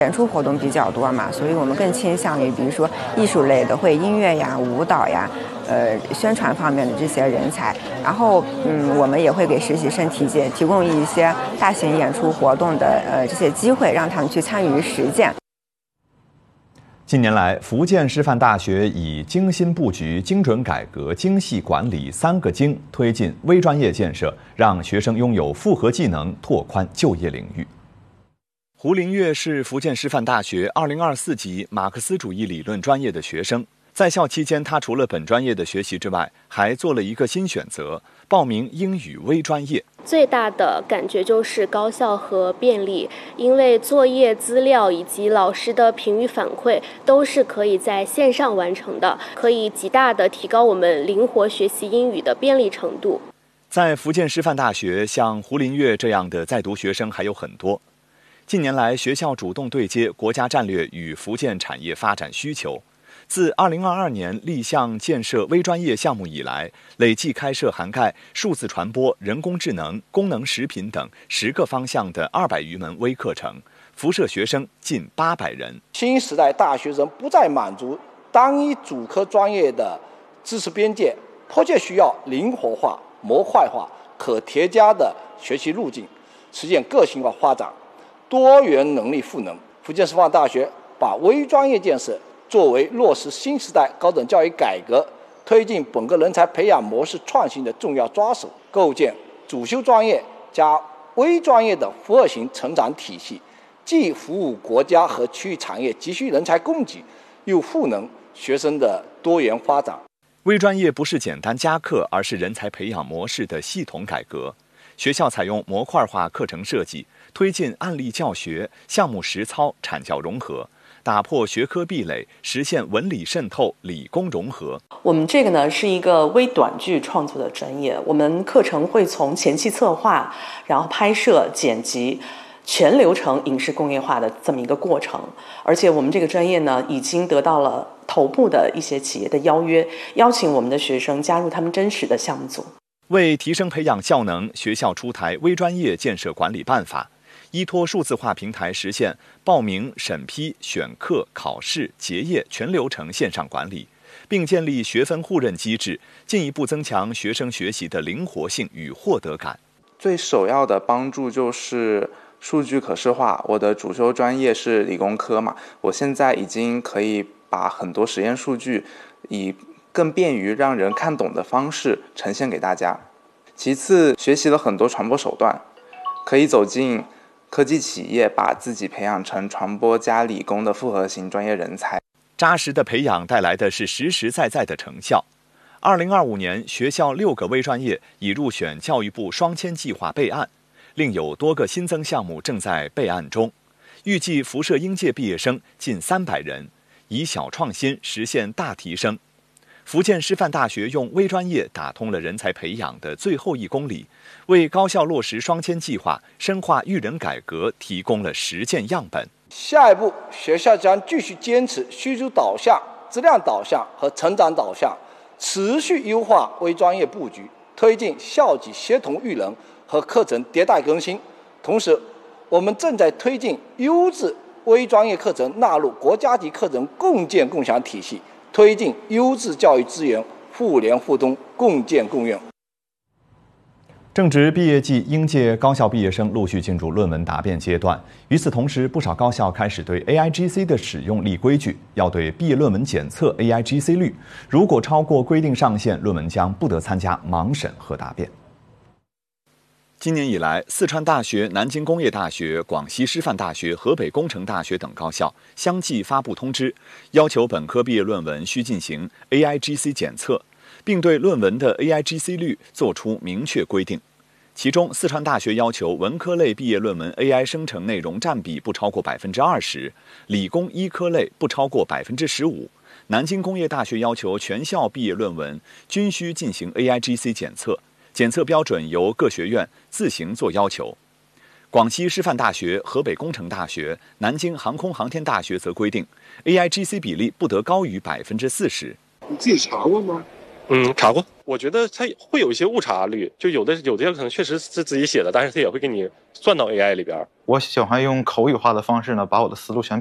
演出活动比较多嘛，所以我们更倾向于比如说艺术类的，会音乐呀、舞蹈呀、宣传方面的这些人才。然后我们也会给实习生提供一些大型演出活动的这些机会，让他们去参与实践。 近年来，福建师范大学以精心布局、精准改革、精细管理3个精推进微专业建设，让学生拥有复合技能，拓宽就业领域。胡林月是福建师范大学2024级马克思主义理论专业的学生。在校期间，他除了本专业的学习之外，还做了一个新选择，报名英语微专业。 最大的感觉就是高效和便利，因为作业资料以及老师的评语反馈都是可以在线上完成的，可以极大的提高我们灵活学习英语的便利程度。 在福建师范大学，像胡林月这样的在读学生还有很多。近年来，学校主动对接国家战略与福建产业发展需求。自2022年立项建设微专业项目以来，累计开设涵盖数字传播、人工智能、功能食品等10个方向的200余门微课程，辐射学生近800人。 新时代大学生不再满足单一主科专业的知识边界，迫切需要灵活化、模块化、可叠加的学习路径，实现个性化发展、多元能力赋能。福建师范大学把微专业建设作为落实新时代高等教育改革、推进本科人才培养模式创新的重要抓手，构建主修专业加微专业的复合型成长体系，既服务国家和区域产业急需人才供给，又赋能学生的多元发展。 微专业不是简单加课，而是人才培养模式的系统改革。学校采用模块化课程设计，推进案例教学、项目实操、产教融合，打破学科壁垒，实现文理渗透、理工融合。 我们这个呢是一个微短剧创作的专业，我们课程会从前期策划，然后拍摄、剪辑，全流程影视工业化的这么一个过程。而且我们这个专业呢，已经得到了头部的一些企业的邀约，邀请我们的学生加入他们真实的项目组。 为提升培养效能，学校出台微专业建设管理办法，依托数字化平台实现报名、审批、选课、考试、结业全流程线上管理，并建立学分互认机制，进一步增强学生学习的灵活性与获得感。 最首要的帮助就是数据可视化。我的主修专业是理工科嘛，我现在已经可以把很多实验数据以更便于让人看懂的方式呈现给大家。其次，学习了很多传播手段，可以走进科技企业，把自己培养成传播加理工的复合型专业人才。 扎实的培养带来的是实实在在的成效。2025年，学校6个微专业已入选教育部双签计划备案，另有多个新增项目正在备案中。预计辐射应届毕业生近300人，以小创新实现大提升。福建师范大学用微专业打通了人才培养的最后1公里，为高校落实双签计划、深化育人改革提供了实践样本。 下一步，学校将继续坚持需求导向、质量导向和成长导向，持续优化微专业布局，推进校际协同育人和课程迭代更新。同时，我们正在推进优质微专业课程纳入国家级课程共建共享体系，推进优质教育资源互联互通、共建共用。 正值毕业季，应届高校毕业生陆续进入论文答辩阶段。与此同时，不少高校开始对 AIGC 的使用立规矩，要对毕业论文检测 AIGC 率，如果超过规定上限，论文将不得参加盲审和答辩。今年以来，四川大学、南京工业大学、广西师范大学、河北工程大学等高校相继发布通知，要求本科毕业论文需进行 AIGC 检测，并对论文的 AIGC 率作出明确规定。其中，四川大学要求文科类毕业论文 AI 生成内容占比不超过20%，理工医科类不超过15%。南京工业大学要求全校毕业论文均需进行 AIGC 检测，检测标准由各学院自行做要求。广西师范大学、河北工程大学、南京航空航天大学则规定 ，AIGC 比例不得高于40%。 你自己查过吗？ 查过。 我觉得它会有一些误差率，就有的可能确实是自己写的，但是它也会给你算到 AI 里边。 我喜欢用口语化的方式呢，把我的思路全